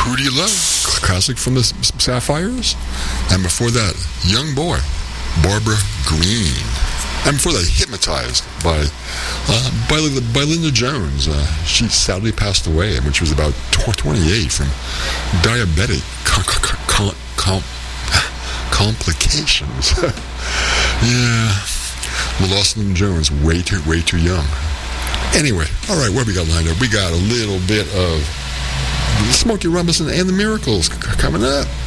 Who Do You Love? Classic from the Sapphires. And before that, Young Boy, Barbara Green. And before that, Hypnotized by Linda Jones. She sadly passed away when she was about 28 from diabetic complications. Yeah, we lost Linda Jones way too young. Anyway, all right, what we got lined up? We got a little bit of Smokey Robinson and the Miracles coming up.